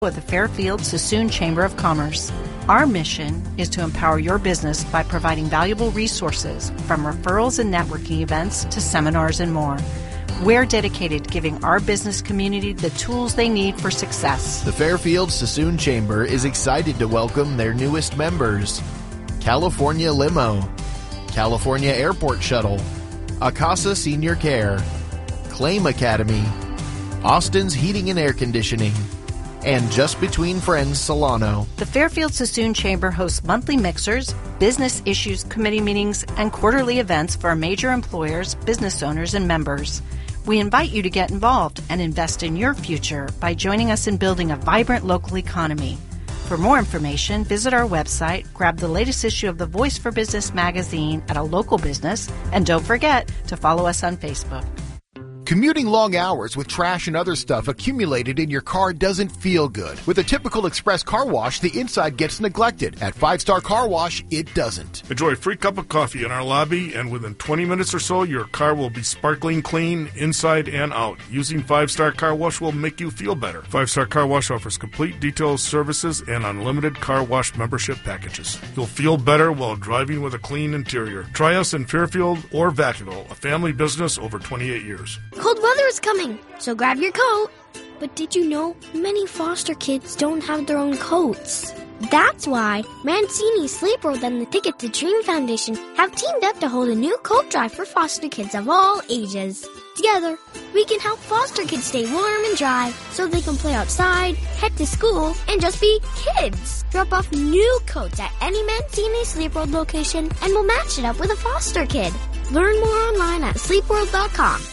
With the Fairfield Sassoon Chamber of Commerce. Our mission is to empower your business by providing valuable resources, from referrals and networking events to seminars and more. We're dedicated to giving our business community the tools they need for success. The Fairfield Sassoon Chamber is excited to welcome their newest members: California Limo, California Airport Shuttle, Acasa Senior Care, Claim Academy, Austin's Heating and Air Conditioning, and Just Between Friends Solano. The Fairfield Sassoon Chamber hosts monthly mixers, business issues committee meetings, and quarterly events for our major employers, business owners, and members. We invite you to get involved and invest in your future by joining us in building a vibrant local economy. For more information, visit our website, grab the latest issue of the Voice for Business magazine at a local business, and don't forget to follow us on Facebook. Commuting long hours with trash and other stuff accumulated in your car doesn't feel good. With a typical express car wash, the inside gets neglected. At 5 Star Car Wash, it doesn't. Enjoy a free cup of coffee in our lobby, and within 20 minutes or so, your car will be sparkling clean inside and out. Using 5 Star Car Wash will make you feel better. 5 Star Car Wash offers complete detailed services and unlimited car wash membership packages. You'll feel better while driving with a clean interior. Try us in Fairfield or Vacaville, a family business over 28 years. Cold weather is coming, so grab your coat. But did you know many foster kids don't have their own coats? That's why Mancini, Sleep World, and the Ticket to Dream Foundation have teamed up to hold a new coat drive for foster kids of all ages. Together, we can help foster kids stay warm and dry so they can play outside, head to school, and just be kids. Drop off new coats at any Mancini Sleep World location and we'll match it up with a foster kid. Learn more online at sleepworld.com.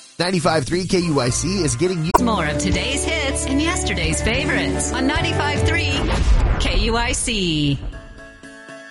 95.3 KUIC is getting you more of today's hits and yesterday's favorites on 95.3 KUIC.